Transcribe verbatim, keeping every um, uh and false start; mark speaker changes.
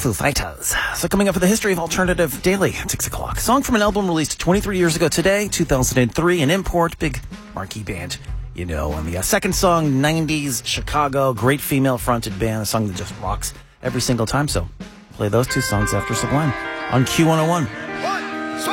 Speaker 1: Foo Fighters. So coming up for the History of Alternative Daily at six o'clock. Song from an album released twenty-three years ago today, two thousand three, an import, big marquee band, you know. And the uh, second song, nineties Chicago, great female-fronted band, a song that just rocks every single time. So play those two songs after Sublime on Q one oh one.